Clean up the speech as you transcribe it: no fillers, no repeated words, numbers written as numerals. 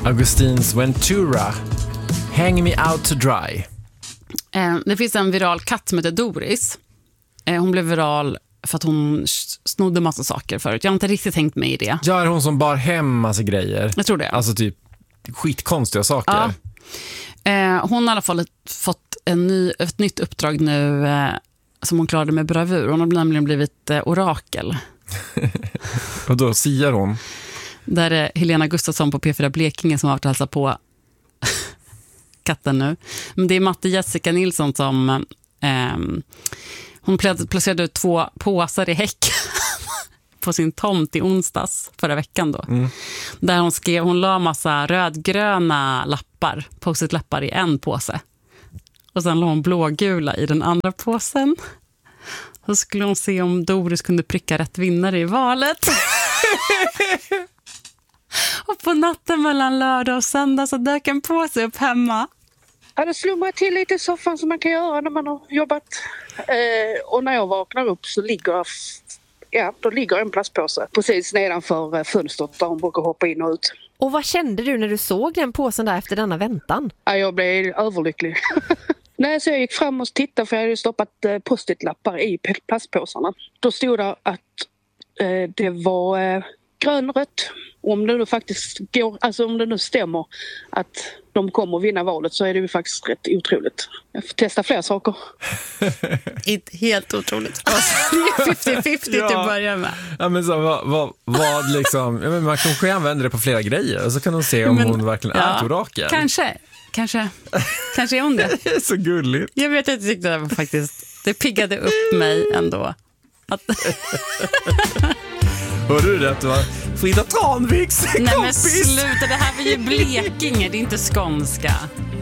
Augustins Ventura, Hang Me Out to Dry. Det finns en viral katt som heter Doris. Hon blev viral för att hon snodde massa saker förut. Jag har inte riktigt tänkt mig i det. Ja, är hon som bar hem massa grejer? Jag tror det. Alltså typ skitkonstiga saker. Ja. Hon har i alla fall fått ett nytt uppdrag nu som hon klarade med bravur. Hon har nämligen blivit orakel. Och då siar hon. Där är Helena Gustafsson på P4 Blekinge som har varit och hälsat på katten nu. Men det är Matte Jessica Nilsson som hon placerade ut 2 påsar i häck på sin tomt i onsdags förra veckan då. Där hon la massa rödgröna lappar, post-it-lappar i en påse. Och sen la hon blågula i den andra påsen. Så skulle hon se om Doris kunde pricka rätt vinnare i valet. Och på natten mellan lördag och söndag så dök en påse upp hemma. Ja, det slumrar till lite i soffan som man kan göra när man har jobbat. Och när jag vaknar upp så ligger en plastpåse precis nedanför fönstret där hon brukar hoppa in och ut. Och vad kände du när du såg den påsen där efter denna väntan? Ja, jag blev överlycklig. Nej, så jag gick fram och tittade för jag hade stoppat post-it-lappar i plastpåsarna. Då stod det att det var grönrött. Om det nu faktiskt går, alltså om det nu stämmer att de kommer att vinna valet så är det ju faktiskt rätt otroligt. Jag får testa fler saker. Inte helt otroligt. Det är 50-50 till att börja med. Ja, men så, vad liksom, ja, men man kanske använder det på flera grejer och så kan hon se om hon verkligen är ett orakel. Kanske är hon det. Det är så gulligt. Jag vet att jag tyckte det var faktiskt, det piggade upp mig ändå. Hörde du det att det var Frida Tranviks kompis? Nej men sluta, det här var ju Blekinge, det är inte skånska.